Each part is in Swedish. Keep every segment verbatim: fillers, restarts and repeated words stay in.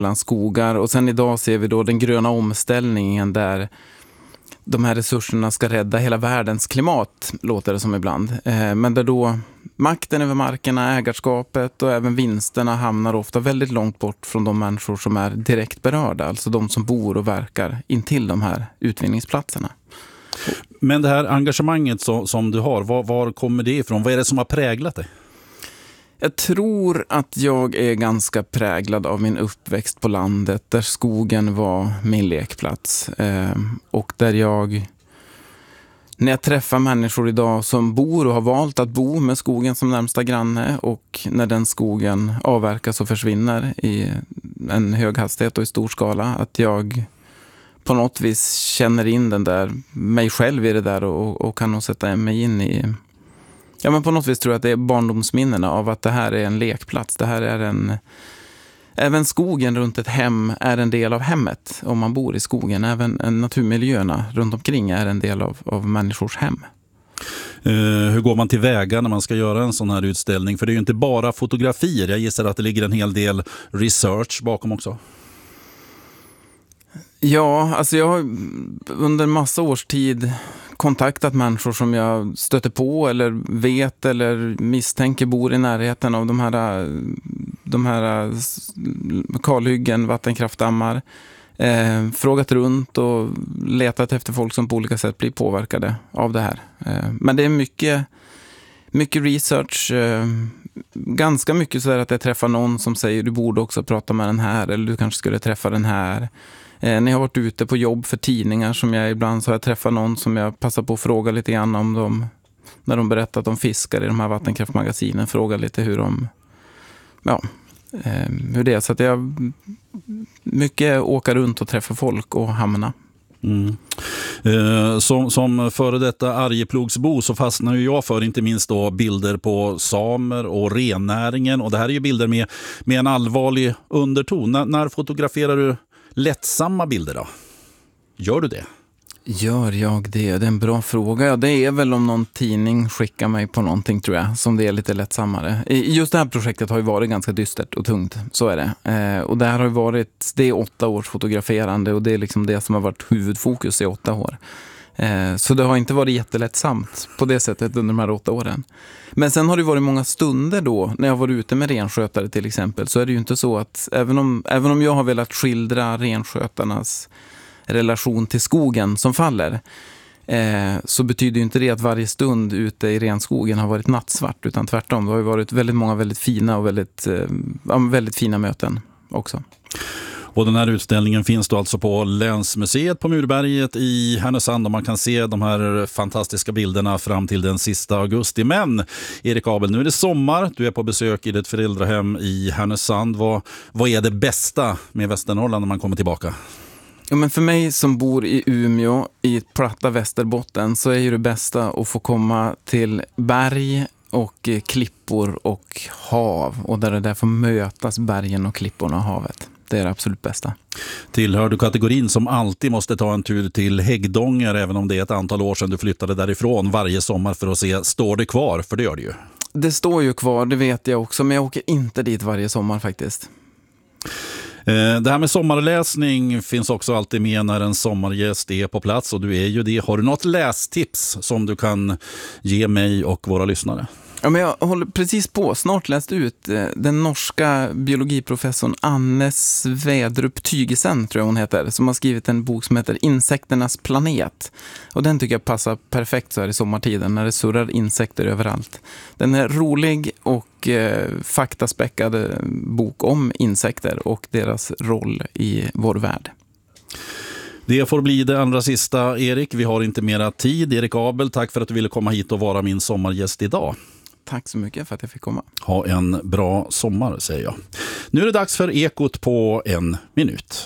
mellan skogar. Och sen idag ser vi då den gröna omställningen där de här resurserna ska rädda hela världens klimat, låter det som ibland. Eh, men där då makten över markerna, ägarskapet och även vinsterna hamnar ofta väldigt långt bort från de människor som är direkt berörda. Alltså de som bor och verkar intill de här utvinningsplatserna. Men det här engagemanget som, som du har, var, var kommer det ifrån? Vad är det som har präglat dig? Jag tror att jag är ganska präglad av min uppväxt på landet där skogen var min lekplats. Eh, och där jag, när jag träffar människor idag som bor och har valt att bo med skogen som närmsta granne och när den skogen avverkas och försvinner i en hög hastighet och i stor skala, att jag på något vis känner in den där, mig själv i det där och, och kan nog sätta mig in i. Ja, men på något vis tror jag att det är barndomsminnena av att det här är en lekplats. Det här är en... Även skogen runt ett hem är en del av hemmet om man bor i skogen. Även naturmiljöerna runt omkring är en del av, av människors hem. Uh, hur går man till väga när man ska göra en sån här utställning? För det är ju inte bara fotografier. Jag gissar att det ligger en hel del research bakom också. Ja, alltså jag har under en massa års tid kontaktat människor som jag stöter på eller vet eller misstänker bor i närheten av de här, de här kalhyggen, vattenkraftdammar. Eh, frågat runt och letat efter folk som på olika sätt blir påverkade av det här. Eh, men det är mycket, mycket research. Eh, ganska mycket så att jag träffar någon som säger du borde också prata med den här eller du kanske skulle träffa den här. Eh, när jag har varit ute på jobb för tidningar som jag ibland så har jag träffat någon som jag passar på att fråga lite grann om dem. När de berättar att de fiskar i de här vattenkraftmagasinen. Fråga lite hur de... Ja, eh, hur det är. Så att jag mycket åka runt och träffa folk och hamna. Mm. Eh, som, som före detta Arjeplogsbo så fastnar ju jag för inte minst då bilder på samer och rennäringen. Och det här är ju bilder med, med en allvarlig underton. N- när fotograferar du lättsamma bilder då? Gör du det? Gör jag det? Det är en bra fråga. Ja, det är väl om någon tidning skickar mig på någonting tror jag, som det är lite lättsammare. Just det här projektet har ju varit ganska dystert och tungt, så är det. Eh, och det här har ju varit, det är åtta års fotograferande och det är liksom det som har varit huvudfokus i åtta år. Eh, så det har inte varit jättelättsamt på det sättet under de här åtta åren. Men sen har det varit många stunder då, när jag var ute med renskötare till exempel, så är det ju inte så att även om, även om jag har velat skildra renskötarnas relation till skogen som faller eh, så betyder ju inte det att varje stund ute i renskogen har varit nattsvart, utan tvärtom. Det har ju varit väldigt många väldigt fina och väldigt, eh, väldigt fina möten också. Och den här utställningen finns då alltså på Länsmuseet på Murberget i Härnösand och man kan se de här fantastiska bilderna fram till den sista augusti. Men Erik Abel, nu är det sommar, du är på besök i ditt föräldrahem i Härnösand. Vad, vad är det bästa med Västernorrland när man kommer tillbaka? Ja, men för mig som bor i Umeå i platta Västerbotten så är ju det bästa att få komma till berg och klippor och hav och där det där får mötas bergen och klipporna och havet. Det är det absolut bästa. Tillhör du kategorin som alltid måste ta en tur till Häggdånger även om det är ett antal år sedan du flyttade därifrån varje sommar för att se, står det kvar? För det gör det ju. Det står ju kvar, det vet jag också, men jag åker inte dit varje sommar faktiskt. Det här med sommarläsning finns också alltid med när en sommargäst är på plats och du är ju det. Har du något lästips som du kan ge mig och våra lyssnare? Ja, men jag håller precis på, snart läst ut den norska biologiprofessorn Anne Svedrup Tygesen, tror jag hon heter, som har skrivit en bok som heter Insekternas planet. Och den tycker jag passar perfekt så här i sommartiden när det surrar insekter överallt. Den är rolig och eh, faktaspäckad bok om insekter och deras roll i vår värld. Det får bli det allra sista, Erik. Vi har inte mera tid. Erik Abel, tack för att du ville komma hit och vara min sommargäst idag. Tack så mycket för att jag fick komma. Ha en bra sommar, säger jag. Nu är det dags för Ekot på en minut.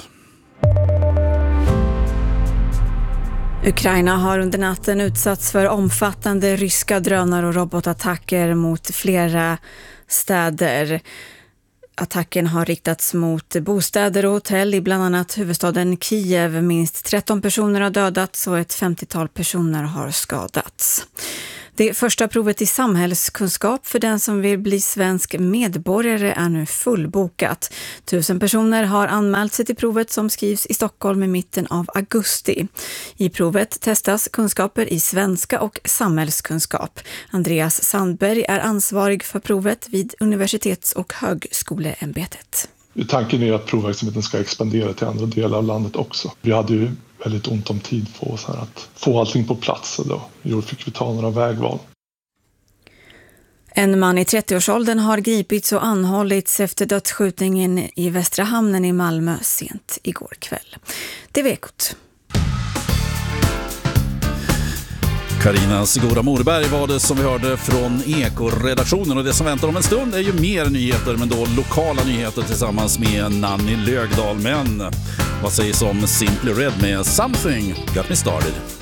Ukraina har under natten utsatts för omfattande ryska drönare och robotattacker mot flera städer. Attacken har riktats mot bostäder och hotell i bland annat huvudstaden Kiev. Minst tretton personer har dödats och ett femtiotal personer har skadats. Det första provet i samhällskunskap för den som vill bli svensk medborgare är nu fullbokat. Tusen personer har anmält sig till provet som skrivs i Stockholm i mitten av augusti. I provet testas kunskaper i svenska och samhällskunskap. Andreas Sandberg är ansvarig för provet vid Universitets- och högskoleämbetet. Tanken är att provverksamheten ska expandera till andra delar av landet också. Vi hade ju väldigt ont om tid på oss här att få allting på plats, och då fick vi ta några vägval. En man i trettioårsåldern har gripits och anhållits efter dödsskjutningen i Västra hamnen i Malmö sent igår kväll. Det var Ekot. Carina Sigora Morberg var det som vi hörde från Eko-redaktionen, och det som väntar om en stund är ju mer nyheter, men då lokala nyheter tillsammans med Nanny Lögdahl. Men vad sägs om Simply Red med Something Got Me Started?